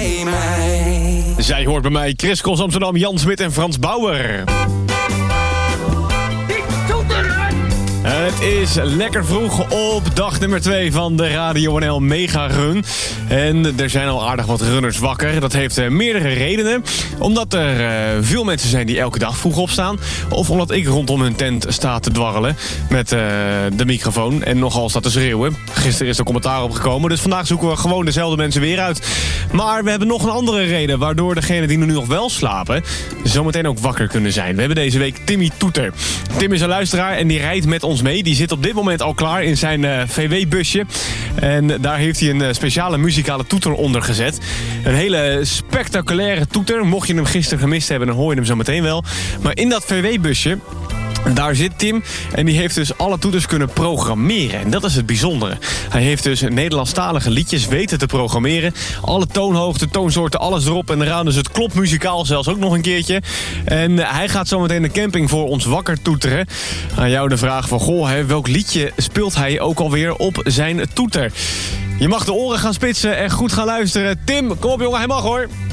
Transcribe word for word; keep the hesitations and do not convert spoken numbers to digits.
bij mij. Zij hoort bij mij Chris Cross Amsterdam, Jan Smit en Frans Bauer. Het is lekker vroeg op dag nummer twee van de Radio N L Mega Run. En er zijn al aardig wat runners wakker. Dat heeft uh, meerdere redenen. Omdat er uh, veel mensen zijn die elke dag vroeg opstaan. Of omdat ik rondom hun tent sta te dwarrelen met uh, de microfoon. En nogal staat te schreeuwen. Gisteren is er commentaar opgekomen. Dus vandaag zoeken we gewoon dezelfde mensen weer uit. Maar we hebben nog een andere reden. Waardoor degenen die nu nog wel slapen zometeen ook wakker kunnen zijn. We hebben deze week Timmy Toeter. Tim is een luisteraar en die rijdt met ons mee. Die zit op dit moment al klaar in zijn uh, V W-busje. En daar heeft hij een uh, speciale muzikale toeter onder gezet. Een hele spectaculaire toeter. Mocht je hem gisteren gemist hebben, dan hoor je hem zo meteen wel. Maar in dat V W-busje, daar zit Tim en die heeft dus alle toeters kunnen programmeren. En dat is het bijzondere. Hij heeft dus Nederlandstalige liedjes weten te programmeren. Alle toonhoogten, toonsoorten, alles erop en eraan. Dus het klopt muzikaal zelfs ook nog een keertje. En hij gaat zo meteen de camping voor ons wakker toeteren. Aan jou de vraag van, goh, hè, welk liedje speelt hij ook alweer op zijn toeter? Je mag de oren gaan spitsen en goed gaan luisteren. Tim, kom op jongen, hij mag hoor.